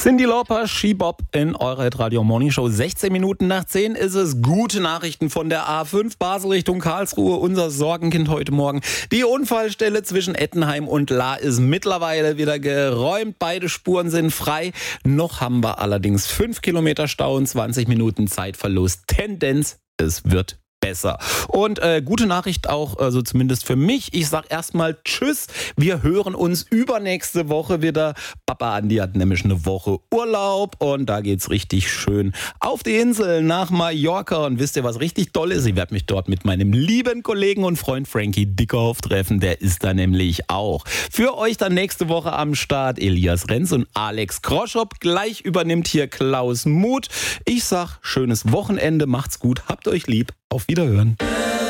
Cyndi Lauper, She-Bop in eurer Hitradio Morning Show. 16 Minuten nach 10 ist es. Gute Nachrichten von der A5 Basel Richtung Karlsruhe. Unser Sorgenkind heute Morgen. Die Unfallstelle zwischen Ettenheim und Lahr ist mittlerweile wieder geräumt. Beide Spuren sind frei. Noch haben wir allerdings 5 Kilometer Stau und 20 Minuten Zeitverlust. Tendenz, es wird besser. Und gute Nachricht auch, also zumindest für mich. Ich sag erstmal Tschüss. Wir hören uns übernächste Woche wieder. Papa Andi hat nämlich eine Woche Urlaub und da geht's richtig schön auf die Insel nach Mallorca. Und wisst ihr, was richtig toll ist? Ich werde mich dort mit meinem lieben Kollegen und Freund Frankie Dickhoff treffen. Der ist da nämlich auch. Für euch dann nächste Woche am Start Elias Renz und Alex Kroschop. Gleich übernimmt hier Klaus Muth. Ich sag schönes Wochenende, macht's gut, habt euch lieb. Auf Wiederhören.